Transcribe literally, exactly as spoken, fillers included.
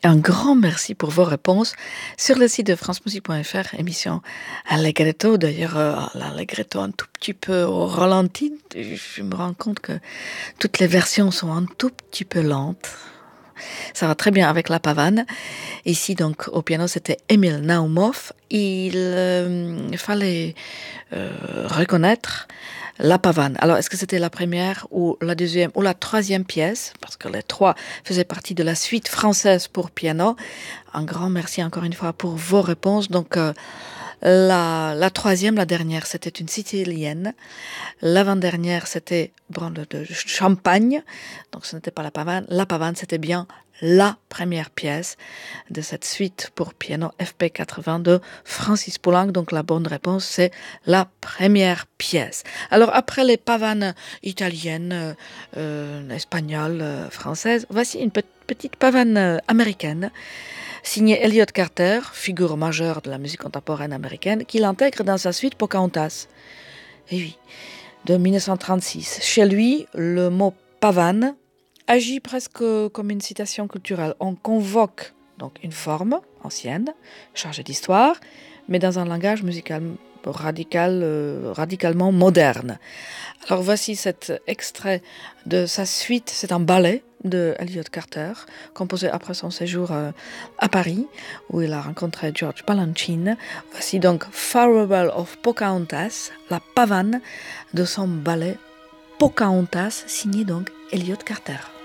Un grand merci pour vos réponses sur le site de francemusique point f r, émission Allegretto. D'ailleurs, euh, l'Allegretto un tout petit peu au ralenti. Je me rends compte que toutes les versions sont un tout petit peu lentes. Ça va très bien avec la pavane. Ici, donc, au piano, c'était Emil Naumov. Il euh, fallait euh, reconnaître la pavane. Alors, est-ce que c'était la première ou la deuxième ou la troisième pièce? Parce que les trois faisaient partie de la suite française pour piano. Un grand merci encore une fois pour vos réponses. Donc, euh, la, la troisième, la dernière, c'était une sicilienne. L'avant-dernière, c'était branle de champagne. Donc, ce n'était pas la pavane. La pavane, c'était bien la première pièce de cette suite pour piano F P quatre-vingts de Francis Poulenc. Donc, la bonne réponse, c'est la première pièce. Alors, après les pavanes italiennes, euh, espagnoles, euh, françaises, voici une pe- petite pavane euh, américaine signée Elliott Carter, figure majeure de la musique contemporaine américaine, qui l'intègre dans sa suite Pocahontas. Et oui, de dix-neuf cent trente-six. Chez lui, le mot pavane agit presque comme une citation culturelle. On convoque donc une forme ancienne, chargée d'histoire, mais dans un langage musical radical, euh, radicalement moderne. Alors voici cet extrait de sa suite, c'est un ballet de Elliott Carter, composé après son séjour euh, à Paris, où il a rencontré George Balanchine. Voici donc Farewell of Pocahontas, la pavane de son ballet Pocahontas, signé donc Elliott Carter.